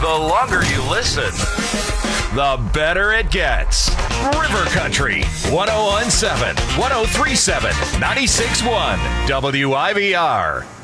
The longer you listen, the better it gets. River Country, 1017, 1037, 96.1, WIVR.